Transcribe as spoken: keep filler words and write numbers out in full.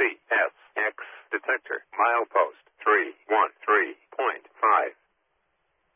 C S X detector. Milepost three one three point five.